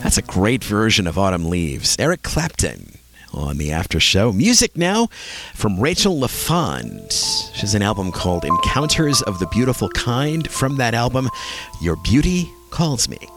That's a great version of Autumn Leaves. Eric Clapton on the After Show. Music now from Rachel LaFond. She has an album called Encounters of the Beautiful Kind. From that album, Your Beauty Calls Me.